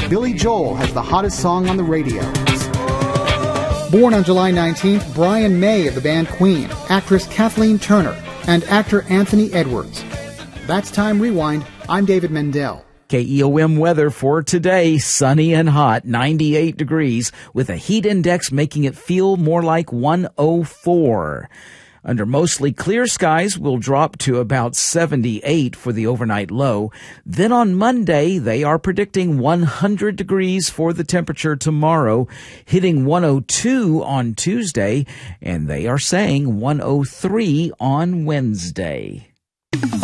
Billy Joel has the hottest song on the radio. Born on July 19th, Brian May of the band Queen, actress Kathleen Turner, and actor Anthony Edwards. That's Time Rewind. I'm David Mendel. KEOM weather for today, sunny and hot, 98 degrees, with a heat index making it feel more like 104. Under mostly clear skies, we'll drop to about 78 for the overnight low. Then on Monday, they are predicting 100 degrees for the temperature tomorrow, hitting 102 on Tuesday, and they are saying 103 on Wednesday.